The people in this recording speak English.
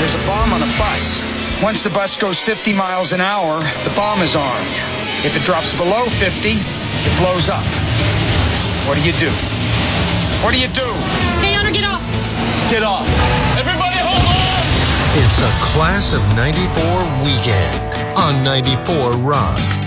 There's a bomb on a bus. Once the bus goes 50 miles an hour, the bomb is armed. If it drops below 50, it blows up. What do you do? What do you do? Stay on or get off. Get off. Everybody hold on! It's a Class of 94 weekend on 94 Rock.